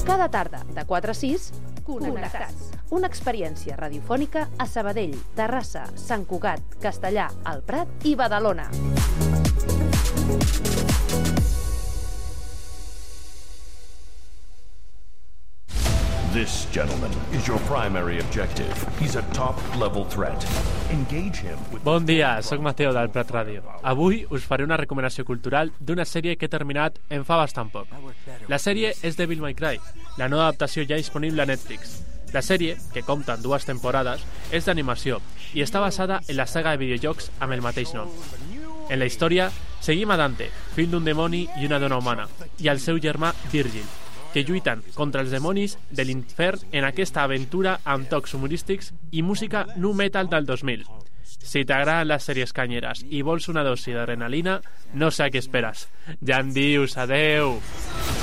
Cada tarda, de 4 a 6, Connectats. Una experiència radiofònica a Sabadell, Terrassa, Sant Cugat, Castellà, el Prat i Badalona. This, gentlemen, is your primary objective. He's a top-level threat. Engage him with... Bon dia, soc Mateo del Prat Ràdio. Avui us faré una recomanació cultural d'una sèrie que he terminat en fa bastant poc. La sèrie és Devil May Cry, la nova adaptació ja disponible a Netflix. La sèrie, que compta en 2 temporades, és d'animació i està basada en la saga de videojocs amb el mateix nom. En la història, seguim a Dante, fill d'un dimoni i una dona humana, i al seu germà Virgil, que lluiten contra els demonis de l'infern en aquesta aventura amb tocs humorístics i música nu metal del 2000. Si t'agraden les sèries canyeres i vols una dosi d'adrenalina, no sé a què esperes. Ja en dius, adeu!